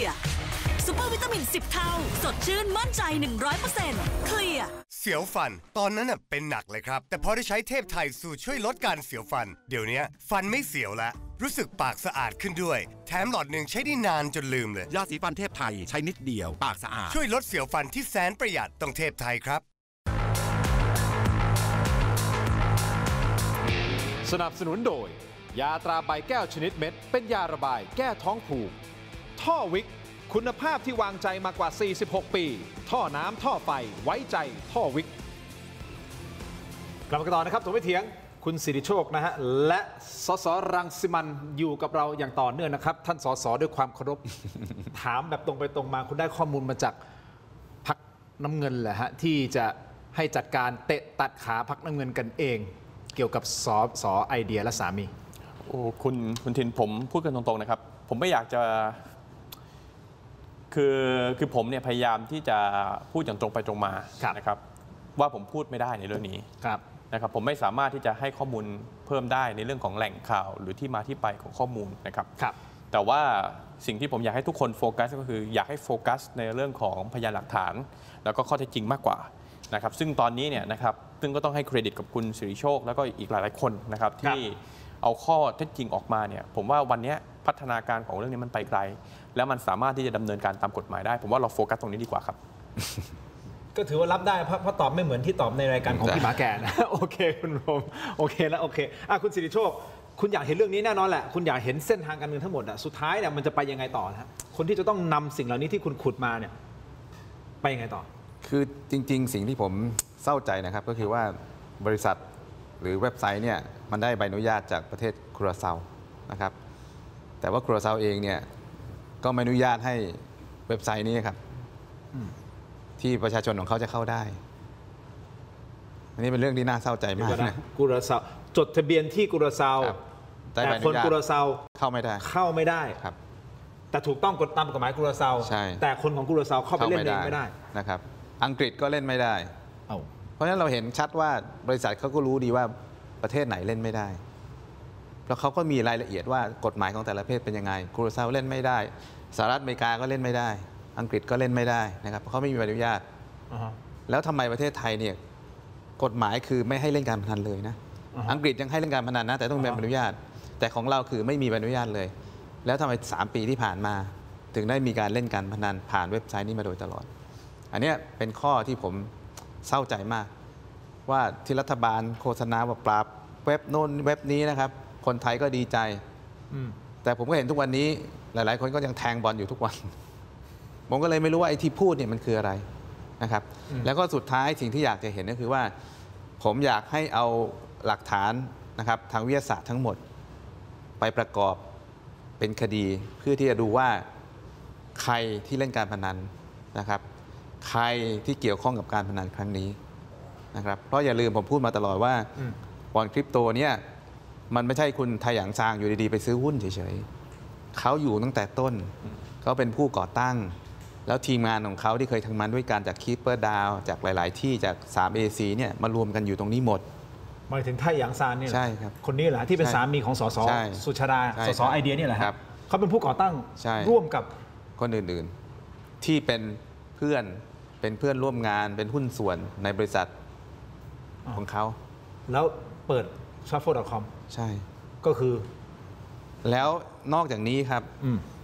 ร์ซุปเปอร์วิตามิน10เท่าสดชื่นมั่นใจ 100% เคลียร์เสียวฟันตอนนั้นเป็นหนักเลยครับแต่พอได้ใช้เทพไทยสูตรช่วยลดการเสียวฟันเดี๋ยวนี้ฟันไม่เสียวแล้วรู้สึกปากสะอาดขึ้นด้วยแถมหลอดหนึ่งใช้ได้นานจนลืมเลยยาสีฟันเทพไทยใช้นิดเดียวปากสะอาดช่วยลดเสียวฟันที่แสนประหยัดต้องเทพไทยครับสนับสนุนโดยยาตราใบแก้วชนิดเม็ดเป็นยาระบายแก้ท้องผูกท่อวิกคุณภาพที่วางใจมากว่า46ปีท่อน้ำท่อไฟไว้ใจท่อวิกกลับมาต่อนะครับผมไม่เถียงคุณสิริโชคนะฮะและสสรังสิมันอยู่กับเราอย่างต่อเนื่องนะครับท่านสสด้วยความเคารพ ถามแบบตรงไปตรงมาคุณได้ข้อมูลมาจากพรรคน้ำเงินแหละฮะที่จะให้จัดการเตะตัดขาพรรคน้ำเงินกันเองเกี่ยวกับสไอเดียและสามีโอ้คุณทินผมพูดกันตรงๆนะครับผมไม่อยากจะคือผมเนี่ยพยายามที่จะพูดอย่างตรงไปตรงมานะครับว่าผมพูดไม่ได้ในเรื่องนี้นะครับผมไม่สามารถที่จะให้ข้อมูลเพิ่มได้ในเรื่องของแหล่งข่าวหรือที่มาที่ไปของข้อมูลนะครับแต่ว่าสิ่งที่ผมอยากให้ทุกคนโฟกัสก็คืออยากให้โฟกัสในเรื่องของพยานหลักฐานแล้วก็ข้อเท็จจริงมากกว่านะครับซึ่งตอนนี้เนี่ยนะครับซึ่งก็ต้องให้เครดิตกับคุณสิริโชคแล้วก็อีกหลายๆคนนะครับที่เอาข้อเท็จจริงออกมาเนี่ยผมว่าวันนี้พัฒนาการของเรื่องนี้มันไปไกลแล้วมันสามารถที่จะดำเนินการตามกฎหมายได้ผมว่าเราโฟกัสตรงนี้ดีกว่าครับก็ถือว่ารับได้เพราะตอบไม่เหมือนที่ตอบในรายการของพี่หมาแก่นะโอเคคุณผมโอเคแล้วโอเคคุณสิริโชคคุณอยากเห็นเรื่องนี้แน่นอนแหละคุณอยากเห็นเส้นทางการเงินทั้งหมดสุดท้ายเนี่ยมันจะไปยังไงต่อนะคนที่จะต้องนำสิ่งเหล่านี้ที่คุณขุดมาเนี่ยไปยังไงต่อคือจริงๆสิ่งที่ผมเศร้าใจนะครับก็คือว่าบริษัทหรือเว็บไซต์เนี่ยมันได้ใบอนุญาตจากประเทศคุราเซานะครับแต่ว่าคุราเซาเองเนี่ยก็ไม่อนุญาตให้เว็บไซต์นี้ครับที่ประชาชนของเขาจะเข้าได้อันนี้เป็นเรื่องที่น่าเศร้าใจมากนะคุราเซาจดทะเบียนที่คุราเซาแต่คนคุราเซาเข้าไม่ได้ครับแต่ถูกต้องกฎตามกฎหมายคุราเซาแต่คนของคุราเซาเข้าไปเล่นเองไม่ได้นะครับอังกฤษก็เล่นไม่ได้เพราะฉะนั้นเราเห็นชัดว่าบริษัทเขาก็รู้ดีว่าประเทศไหนเล่นไม่ได้แล้วเขาก็มีรายละเอียดว่ากฎหมายของแต่ละประเทศเป็นยังไงคุราเซาเล่นไม่ได้สหรัฐอเมริกาก็เล่นไม่ได้อังกฤษก็เล่นไม่ได้นะครับเพราะเขาไม่มีใบอนุญาตแล้วทำไมประเทศไทยเนี่ยกฎหมายคือไม่ให้เล่นการพนันเลยนะอังกฤษยังให้เล่นการพนันนะแต่ต้องมีใบอนุญาตแต่ของเราคือไม่มีใบอนุญาตเลยแล้วทำไม3 ปีที่ผ่านมาถึงได้มีการเล่นการพนันผ่านเว็บไซต์นี้มาโดยตลอดอันนี้เป็นข้อที่ผมเศร้าใจมากว่าที่รัฐบาลโฆษณาว่าปราบเว็บโน้นเว็บนี้นะครับคนไทยก็ดีใจแต่ผมก็เห็นทุกวันนี้หลายๆคนก็ยังแทงบอลอยู่ทุกวันผมก็เลยไม่รู้ว่าไอ้ที่พูดเนี่ยมันคืออะไรนะครับแล้วก็สุดท้ายสิ่งที่อยากจะเห็นก็คือว่าผมอยากให้เอาหลักฐานนะครับทางวิทยาศาสตร์ทั้งหมดไปประกอบเป็นคดีเพื่อที่จะดูว่าใครที่เล่นการพนันนะครับใครที่เกี่ยวข้องกับการพนันครั้งนี้นะครับเพราะอย่าลืมผมพูดมาตลอดว่าบอลคริปโตเนี่ยมันไม่ใช่คุณไทหยางซางอยู่ดีๆไปซื้อหุ้นเฉยๆเขาอยู่ตั้งแต่ต้นเขาเป็นผู้ก่อตั้งแล้วทีมงานของเขาที่เคยทำงานด้วยกันจากคีปเปอร์ดาวจากหลายๆที่จาก 3AC เนี่ยมารวมกันอยู่ตรงนี้หมดหมายถึงไทหยางซานเนี่ยใช่ครับคนนี้เหรอที่เป็นสามีของสสสุชาดาสสไอเดียนี่แหละครับเขาเป็นผู้ก่อตั้งร่วมกับคนอื่นๆที่เป็นเพื่อนร่วมงานเป็นหุ้นส่วนในบริษัทของเขาแล้วเปิด shuffle.com ใช่ก็คือแล้วนอกจากนี้ครับ